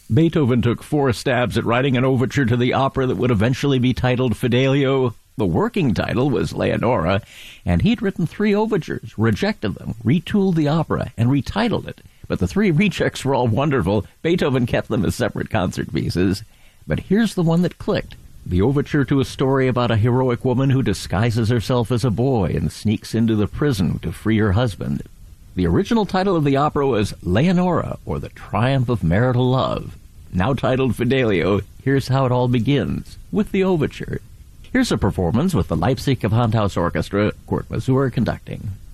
Beethoven took 4 stabs at writing an overture to the opera that would eventually be titled Fidelio. The working title was Leonora, and he'd written 3 overtures, rejected them, retooled the opera, and retitled it. But the 3 rejects were all wonderful. Beethoven kept them as separate concert pieces. But here's the one that clicked. The overture to a story about a heroic woman who disguises herself as a boy and sneaks into the prison to free her husband. The original title of the opera was Leonora, or The Triumph of Marital Love. Now titled Fidelio, here's how it all begins, with the overture. Here's a performance with the Leipzig Gewandhaus Orchestra, Kurt Masur conducting.